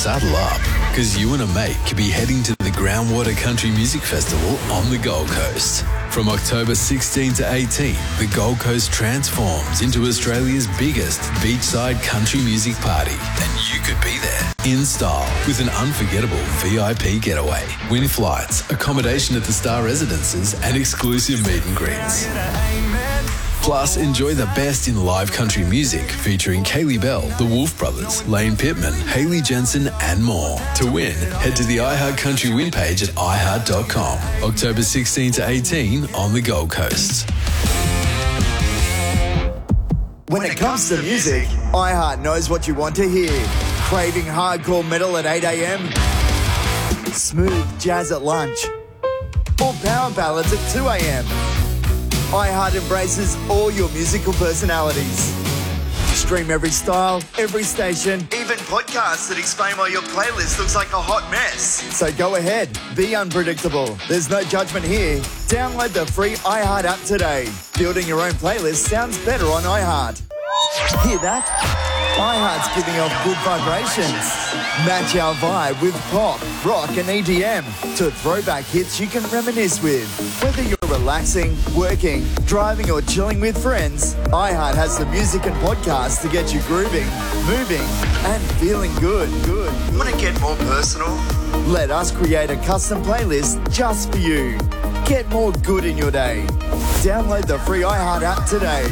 saddle up, because you and a mate could be heading to the Groundwater Country Music Festival on the Gold Coast. From October 16 to 18, the Gold Coast transforms into Australia's biggest beachside country music party, and you could be there in style with an unforgettable VIP getaway, win flights, accommodation at the Star Residences, and exclusive meet and greets. Plus, enjoy the best in live country music featuring Kaylee Bell, the Wolf Brothers, Lane Pittman, Hayley Jensen and more. To win, head to the iHeart Country win page at iHeart.com. October 16 to 18 on the Gold Coast. When it comes to music, iHeart knows what you want to hear. Craving hardcore metal at 8 a.m? Smooth jazz at lunch? Or power ballads at 2 a.m? iHeart embraces all your musical personalities. Stream every style, every station, even podcasts that explain why your playlist looks like a hot mess. So go ahead, be unpredictable. There's no judgment here. Download the free iHeart app today. Building your own playlist sounds better on iHeart. Hear that? iHeart's giving off good vibrations. Match our vibe with pop, rock and EDM to throwback hits you can reminisce with. Whether you're relaxing, working, driving or chilling with friends, iHeart has the music and podcasts to get you grooving, moving and feeling good. Want to get more personal? Let us create a custom playlist just for you. Get more good in your day. Download the free iHeart app today.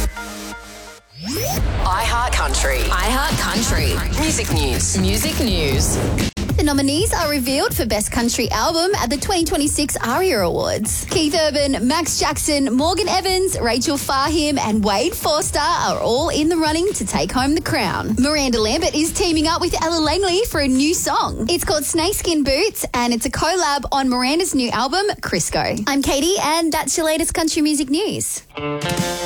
iHeart Country. iHeart Country. Music news. Music news. The nominees are revealed for Best Country Album at the 2026 ARIA Awards. Keith Urban, Max Jackson, Morgan Evans, Rachel Fahim and Wade Forster are all in the running to take home the crown. Miranda Lambert is teaming up with Ella Langley for a new song. It's called Snakeskin Boots and it's a collab on Miranda's new album, Crisco. I'm Katie and that's your latest country music news.